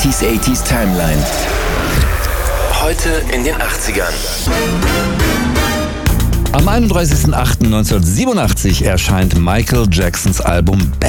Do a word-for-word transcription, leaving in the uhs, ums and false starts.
neunziger achtzig Timeline. Heute in den achtzigern. Am einunddreißigsten achten neunzehnhundertsiebenundachtzig erscheint Michael Jacksons Album Bad.